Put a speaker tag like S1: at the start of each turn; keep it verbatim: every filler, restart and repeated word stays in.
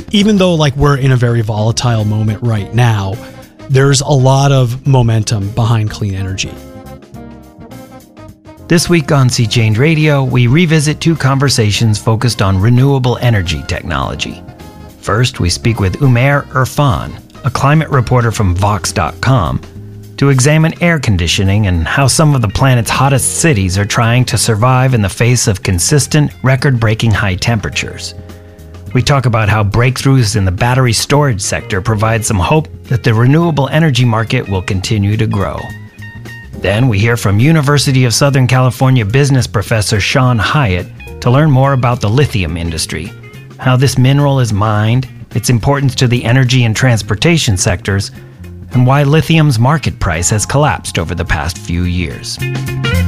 S1: even though like we're in a very volatile moment right now, there's a lot of momentum behind clean energy.
S2: This week on Sea Change Radio, we revisit two conversations focused on renewable energy technology. First, we speak with Umair Irfan, a climate reporter from Vox dot com, to examine air conditioning and how some of the planet's hottest cities are trying to survive in the face of consistent, record-breaking high temperatures. We talk about how breakthroughs in the battery storage sector provide some hope that the renewable energy market will continue to grow. Then we hear from University of Southern California business professor Sean Hyatt to learn more about the lithium industry, how this mineral is mined, its importance to the energy and transportation sectors, and why lithium's market price has collapsed over the past few years.